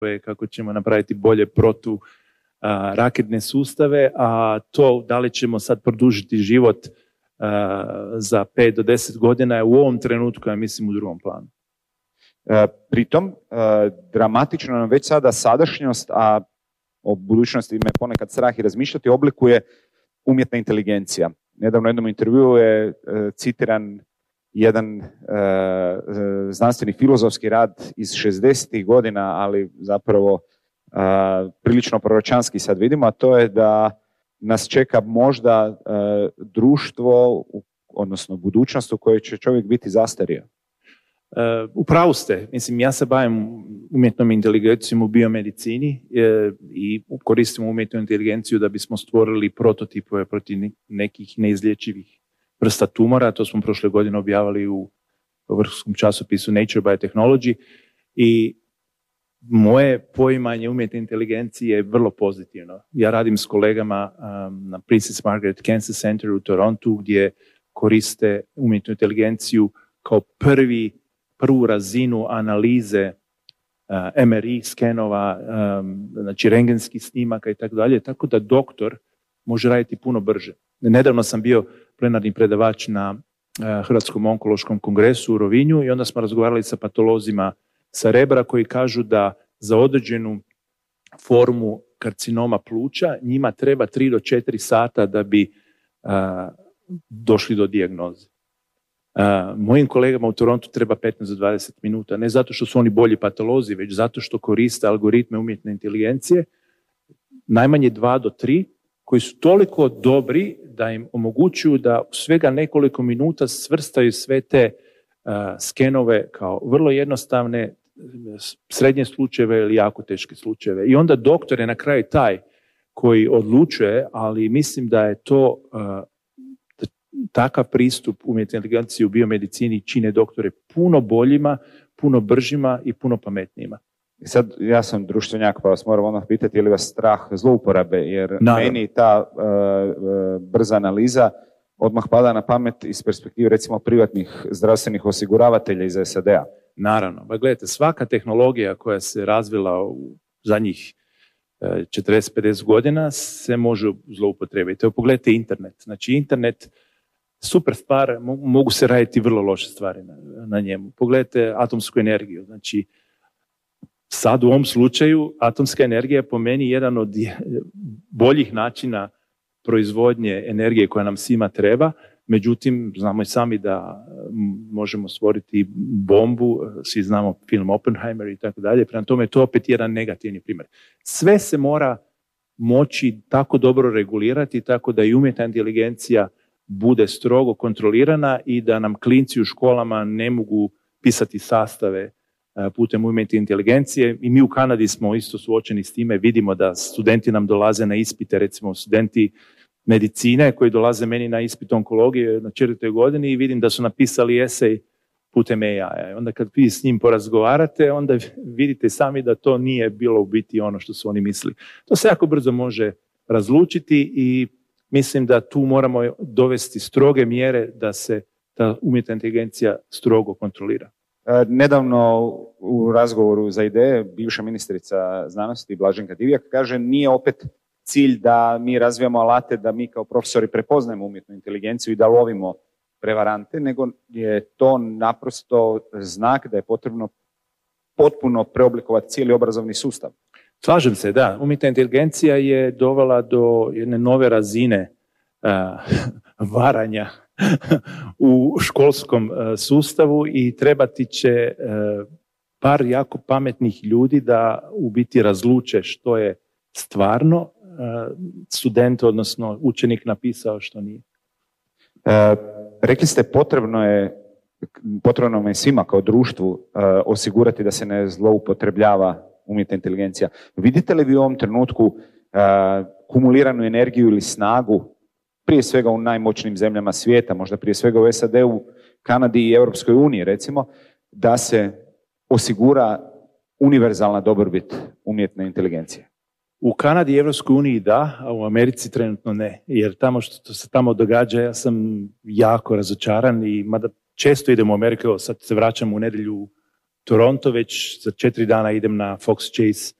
kako ćemo napraviti bolje raketne sustave, a to da li ćemo sad produžiti život za 5 do 10 godina je u ovom trenutku, ja mislim, u drugom planu. Pritom, dramatično nam već sada sadašnjost, a o budućnosti me ponekad strah i razmišljati, oblikuje umjetna inteligencija. Nedavno u jednom intervjuu je citiran jedan znanstveni filozofski rad iz 60-ih godina, ali zapravo prilično proročanski sad vidimo, a to je da nas čeka možda društvo, odnosno budućnost u kojoj će čovjek biti zastario. U pravu ste. Mislim, ja se bavim umjetnom inteligencijom u biomedicini i koristim umjetnu inteligenciju da bismo stvorili prototipove protiv nekih neizlječivih vrsta tumora. To smo prošle godine objavili u vrhunskom časopisu Nature Biotechnology i moje poimanje umjetne inteligencije je vrlo pozitivno. Ja radim s kolegama na Princess Margaret Cancer Center u Torontu gdje koriste umjetnu inteligenciju kao prvu razinu analize MRI skenova, znači rentgenskih snimaka i tako dalje, tako da doktor može raditi puno brže. Nedavno sam bio plenarni predavač na Hrvatskom onkološkom kongresu u Rovinju i onda smo razgovarali sa patolozima sa Rebra koji kažu da za određenu formu karcinoma pluća njima treba 3 do 4 sata da bi došli do dijagnoze. Mojim kolegama u Torontu treba 15 do 20 minuta, ne zato što su oni bolji patolozi, već zato što koriste algoritme umjetne inteligencije, najmanje 2 do 3, koji su toliko dobri da im omogućuju da u svega nekoliko minuta svrstaju sve te skenove kao vrlo jednostavne, srednje slučajeve ili jako teške slučajeve. I onda doktor je na kraju taj koji odlučuje, ali mislim da je to takav pristup umjetne inteligencije u biomedicini čine doktore puno boljima, puno bržima i puno pametnijima. I sad, ja sam društvenjak, pa vas moram odmah pitati je li vas strah zlouporabe, jer meni ta brza analiza odmah pada na pamet iz perspektive recimo privatnih zdravstvenih osiguravatelja iz SAD-a. Naravno, pa gledajte, svaka tehnologija koja se razvila u zadnjih 40-50 godina se može zloupotrijebiti. Evo pogledajte internet. Znači internet, super stvar, mogu se raditi vrlo loše stvari na njemu. Pogledajte atomsku energiju. Znači, sad u ovom slučaju atomska energija je po meni jedan od boljih načina proizvodnje energije koja nam svima treba. Međutim, znamo i sami da možemo stvoriti bombu, svi znamo film Oppenheimer i tako dalje, prema tome je to opet jedan negativni primjer. Sve se mora moći tako dobro regulirati tako da i umjetna inteligencija bude strogo kontrolirana i da nam klinci u školama ne mogu pisati sastave putem umjetne inteligencije. I mi u Kanadi smo isto suočeni s time, vidimo da studenti nam dolaze na ispite, recimo studenti medicine koji dolaze meni na ispit onkologije na 4. godini i vidim da su napisali esej putem AI. Onda kad vi s njim porazgovarate, onda vidite sami da to nije bilo u biti ono što su oni mislili. To se jako brzo može razlučiti i mislim da tu moramo dovesti stroge mjere da se ta umjetna inteligencija strogo kontrolira. Nedavno u razgovoru za ideje bivša ministrica znanosti Blaženka Divjak kaže nije opet cilj da mi razvijamo alate, da mi kao profesori prepoznajemo umjetnu inteligenciju i da lovimo prevarante, nego je to naprosto znak da je potrebno potpuno preoblikovati cijeli obrazovni sustav. Slažem se, da. Umjetna inteligencija je dovela do jedne nove razine varanja u školskom sustavu i trebati će par jako pametnih ljudi da u biti razluče što je stvarno student, odnosno učenik napisao, što nije. Rekli ste potrebno nam je svima kao društvu osigurati da se ne zloupotrebljava umjetna inteligencija. Vidite li vi u ovom trenutku kumuliranu energiju ili snagu prije svega u najmoćnijim zemljama svijeta, možda prije svega u SAD-u, Kanadi i Europskoj uniji recimo, da se osigura univerzalna dobrobit umjetne inteligencije? U Kanadi i Europskoj uniji da, a u Americi trenutno ne. Jer tamo što se tamo događa, ja sam jako razočaran i mada često idem u Ameriku, sad se vraćam u nedjelju Toronto, već za 4 dana idem na Fox Chase